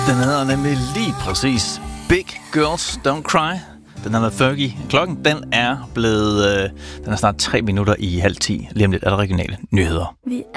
Den hedder nemlig lige præcis Big Girls Don't Cry. Den hedder Fergie. Klokken, den er snart 3 minutter i 9:30. Lige om lidt er der regionale nyheder. Vi